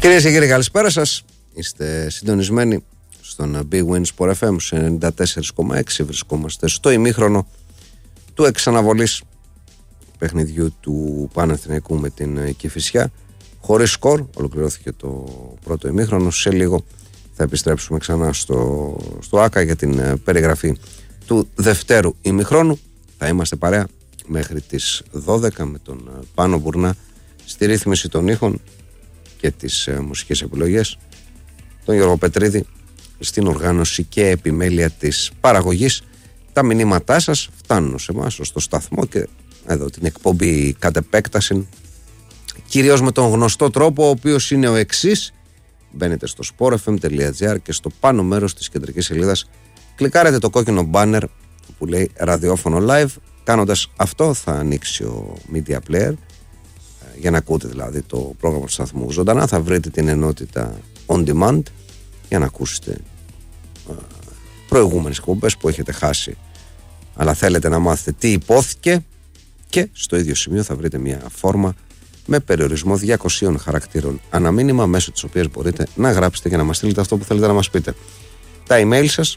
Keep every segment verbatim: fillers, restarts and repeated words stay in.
Κυρίες και κύριοι, καλησπέρα σας. Είστε συντονισμένοι στον Big Win Sport εφ εμ σε ενενήντα τέσσερα κόμμα έξι. Βρισκόμαστε στο ημίχρονο του εξαναβολής παιχνιδιού του Παναθηναϊκού με την Κηφισιά. Χωρίς σκορ, ολοκληρώθηκε το πρώτο ημίχρονο. Σε λίγο θα επιστρέψουμε ξανά στο, στο ΆΚΑ για την περιγραφή του δευτέρου ημιχρόνου. Θα είμαστε παρέα μέχρι τις δώδεκα με τον Πάνο Μπουρνά στη ρύθμιση των ήχων και τις ε, μουσικές επιλογές, τον Γιώργο Πετρίδη στην οργάνωση και επιμέλεια της παραγωγής. Τα μηνύματά σας φτάνουν σε εμάς στο σταθμό και εδώ την εκπομπή κατ' επέκταση, κυρίως με τον γνωστό τρόπο, ο οποίος είναι ο εξής: μπαίνετε στο σπορ εφ εμ τελεία τζι άρ και στο πάνω μέρος της κεντρικής σελίδας κλικάρετε το κόκκινο μπάνερ που λέει ραδιόφωνο live. Κάνοντας αυτό θα ανοίξει ο media player για να ακούτε δηλαδή το πρόγραμμα του σταθμού ζωντανά. Θα βρείτε την ενότητα on demand για να ακούσετε προηγούμενες εκπομπές που έχετε χάσει αλλά θέλετε να μάθετε τι υπόθηκε, και στο ίδιο σημείο θα βρείτε μια φόρμα με περιορισμό διακοσίων χαρακτήρων αναμήνυμα, μέσω της οποίας μπορείτε να γράψετε και να μας στείλετε αυτό που θέλετε να μας πείτε. Τα email σας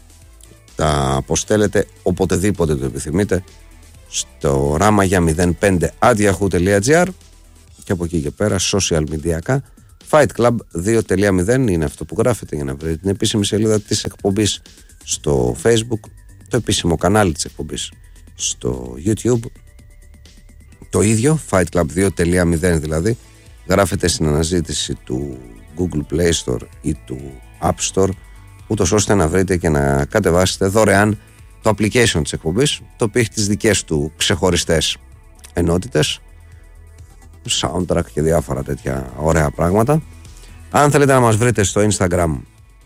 τα αποστέλλετε οποτεδήποτε το επιθυμείτε στο ράμα για μηδέν πέντε at yahoo τελεία τζι άρ και από εκεί και πέρα social media Fight Club δύο τελεία μηδέν είναι αυτό που γράφετε για να βρείτε την επίσημη σελίδα της εκπομπής στο Facebook, το επίσημο κανάλι της εκπομπής στο YouTube, το ίδιο Fight Club δύο τελεία μηδέν δηλαδή γράφετε στην αναζήτηση του Google Play Store ή του App Store, ούτως ώστε να βρείτε και να κατεβάσετε δωρεάν το application της εκπομπής, το οποίο έχει τις δικές του ξεχωριστές ενότητες, soundtrack και διάφορα τέτοια ωραία πράγματα. Αν θέλετε να μας βρείτε στο Instagram,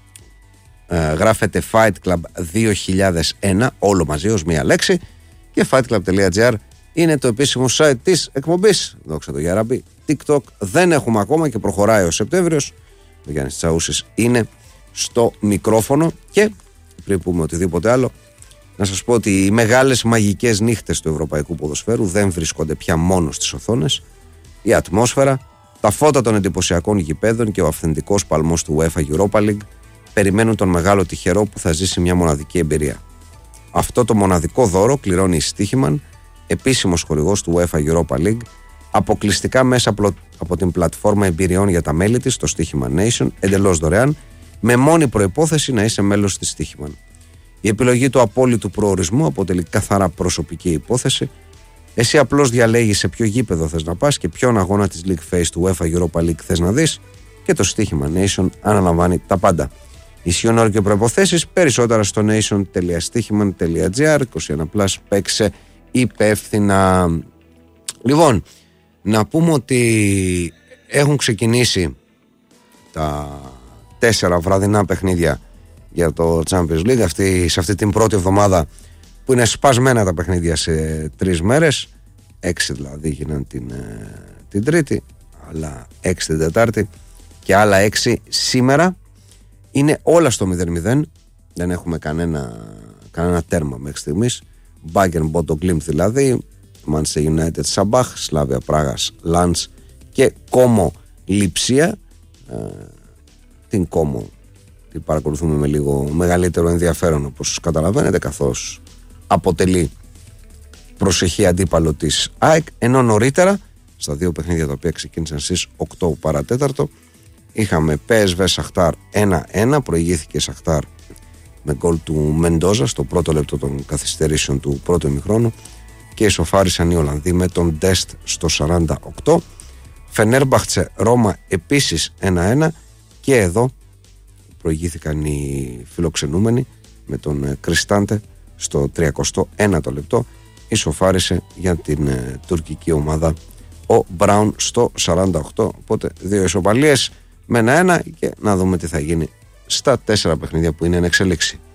ε, γράφετε Fight Club δύο χιλιάδες ένα, όλο μαζί ως μία λέξη, και fightclub τελεία τζι άρ είναι το επίσημο site της εκπομπής. Δόξα τω για Ραμπή. TikTok δεν έχουμε ακόμα και προχωράει ο Σεπτέμβριος. Ο Γιάννης Τσαούσης είναι στο μικρόφωνο. Και πριν πούμε οτιδήποτε άλλο, να σας πω ότι οι μεγάλες μαγικές νύχτες του ευρωπαϊκού ποδοσφαίρου δεν βρίσκονται πια μόνο στις οθόνες. Η ατμόσφαιρα, τα φώτα των εντυπωσιακών γηπέδων και ο αυθεντικός παλμός του UEFA Europa League περιμένουν τον μεγάλο τυχερό που θα ζήσει μια μοναδική εμπειρία. Αυτό το μοναδικό δώρο κληρώνει η Στοίχημαν, επίσημος χορηγός του UEFA Europa League, αποκλειστικά μέσα από την πλατφόρμα εμπειριών για τα μέλη της, το Στοίχημαν Nation, εντελώς δωρεάν, με μόνη προϋπόθεση να είσαι μέλος της Στοίχημαν. Η επιλογή του απόλυτου προορισμού αποτελεί καθαρά προσωπική υπόθεση. Εσύ απλώς διαλέγεις σε ποιο γήπεδο θες να πας και ποιον αγώνα της League Phase του UEFA Europa League θες να δεις, και το Στοίχημαν Nation αναλαμβάνει τα πάντα. Ισχύουν όροι και προϋποθέσεις, περισσότερα στο nation τελεία στοίχημαν τελεία τζι άρ. είκοσι ένα συν, παίξε υπεύθυνα. Λοιπόν, να πούμε ότι έχουν ξεκινήσει τα τέσσερα βραδινά παιχνίδια για το Champions League αυτή, σε αυτή την πρώτη εβδομάδα που είναι σπασμένα τα παιχνίδια σε τρεις μέρες. Έξι δηλαδή γίναν την, την Τρίτη, αλλά έξι την Τετάρτη και άλλα έξι σήμερα. Είναι όλα στο μηδέν μηδέν, δεν έχουμε κανένα, κανένα τέρμα μέχρι στιγμής. Bayern Bodo Glimt δηλαδή, Manchester United Σαμπάχ, Σλάβια Πράγας Λαντς και Κόμο Λιψία. Ε, την Κόμο την παρακολουθούμε με λίγο μεγαλύτερο ενδιαφέρον, όπως καταλαβαίνετε, καθώς αποτελεί προσεχή αντίπαλο της ΑΕΚ, ενώ νωρίτερα στα δύο παιχνίδια τα οποία ξεκίνησαν στις οκτώ παρατέταρτο είχαμε πι ες βι Σαχτάρ ένα ένα, προηγήθηκε η Σαχτάρ με γκολ του Μεντόζα στο πρώτο λεπτό των καθυστερήσεων του πρώτου ημιχρόνου και ισοφάρισαν οι Ολλανδοί με τον Ντεστ στο σαράντα οκτώ. Φενέρμπαχτσε Ρώμα επίσης ένα ένα, και εδώ προηγήθηκαν οι φιλοξενούμενοι με τον Κριστάντε στο τριακοστό ένατο λεπτό, ισοφάρισε για την ε, τουρκική ομάδα ο Μπράουν στο σαράντα οκτώ. Οπότε δύο ισοπαλίες με ένα ένα, και να δούμε τι θα γίνει στα τέσσερα παιχνίδια που είναι εν εξελίξη.